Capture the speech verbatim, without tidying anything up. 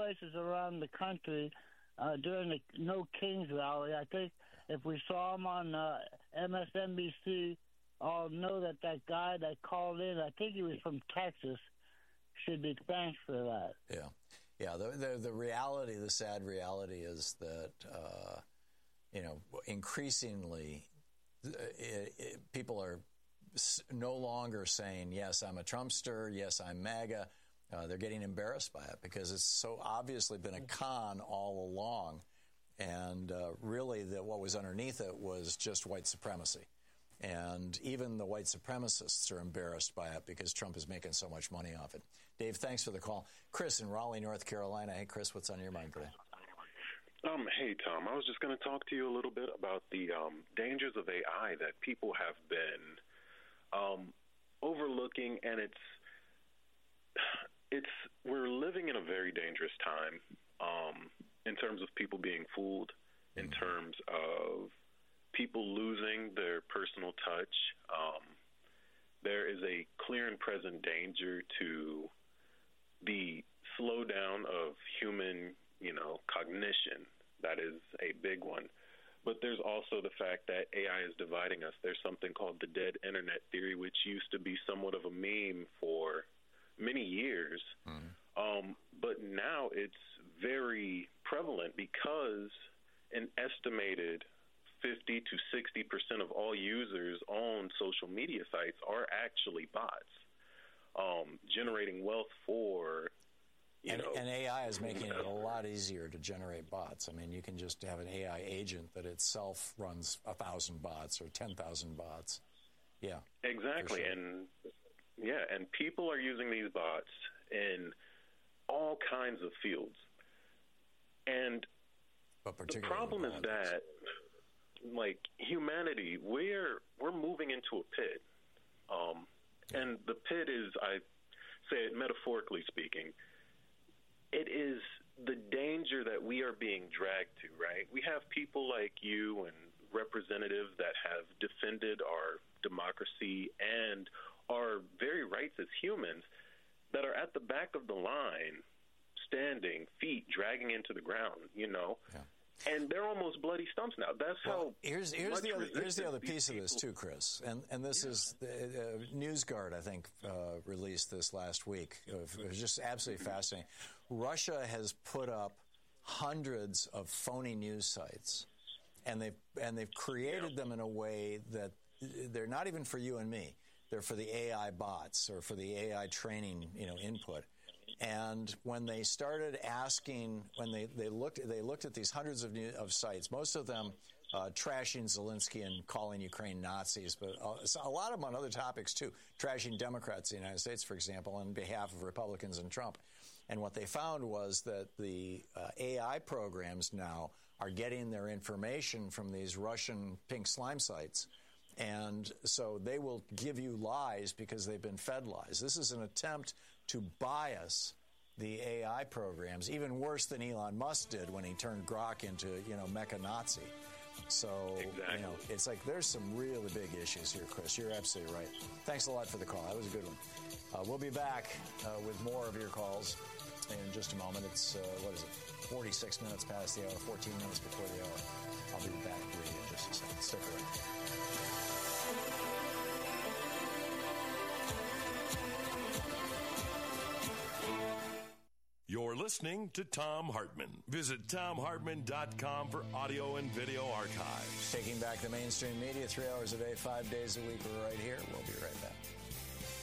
places around the country uh, during the No Kings rally. I think if we saw him on uh, M S N B C, I'll know that that guy that called in, I think he was from Texas, should be thanked for that. Yeah. Yeah, the, the, the reality, the sad reality is that, uh, you know, increasingly it, it, people are no longer saying, yes, I'm a Trumpster, yes, I'm MAGA. Uh, they're getting embarrassed by it because it's so obviously been a con all along. And uh, really the, what was underneath it was just white supremacy. And even the white supremacists are embarrassed by it because Trump is making so much money off it. Dave, thanks for the call. Chris in Raleigh, North Carolina. Hey, Chris, what's on your mind today? Um, hey, Tom. I was just going to talk to you a little bit about the um, dangers of A I that people have been um, overlooking, and it's it's we're living in a very dangerous time um, in terms of people being fooled, in mm-hmm. terms of people losing their personal touch. Um, there is a clear and present danger to the slowdown of human, you know, cognition. That is a big one. But there's also the fact that A I is dividing us. There's something called the dead internet theory, which used to be somewhat of a meme for many years. Mm-hmm. Um, but now it's very prevalent because an estimated fifty to sixty percent of all users on social media sites are actually bots, um, generating wealth for, you and, know. And A I is making it a lot easier to generate bots. I mean, you can just have an A I agent that itself runs one thousand bots or ten thousand bots. Yeah. Exactly. Sure. And, yeah, and people are using these bots in all kinds of fields. And but the problem is that, like, humanity, we're we're moving into a pit. Um, yeah. And the pit is, I say it metaphorically speaking, it is the danger that we are being dragged to, right? We have people like you and representatives that have defended our democracy and our very rights as humans that are at the back of the line, standing, feet dragging into the ground, you know? Yeah. And they're almost bloody stumps now. That's well, how. Here's here's the other here's the other piece of this too, Chris. And and this yeah. is the uh, NewsGuard, I think, uh, released this last week. It was just absolutely fascinating. Russia has put up hundreds of phony news sites, and they've and they've created yeah. them in a way that they're not even for you and me. They're for the A I bots or for the A I training, you know, input. And when they started asking, when they, they looked they looked at these hundreds of new, of sites, most of them uh, trashing Zelensky and calling Ukraine Nazis, but uh, a lot of them on other topics too, trashing Democrats in the United States, for example, on behalf of Republicans and Trump. And what they found was that the uh, A I programs now are getting their information from these Russian pink slime sites. And so they will give you lies because they've been fed lies. This is an attempt to bias the A I programs, even worse than Elon Musk did when he turned Grok into, you know, Mecha Nazi. So, exactly. you know, it's like there's some really big issues here, Chris. You're absolutely right. Thanks a lot for the call. That was a good one. Uh, we'll be back uh, with more of your calls in just a moment. It's, uh, what is it, forty-six minutes past the hour, fourteen minutes before the hour. I'll be back with you in just a second. Stick around. You're listening to Thom Hartmann. Visit Thom Hartmann dot com for audio and video archives. Taking back the mainstream media three hours a day, five days a week. We're right here. We'll be right back.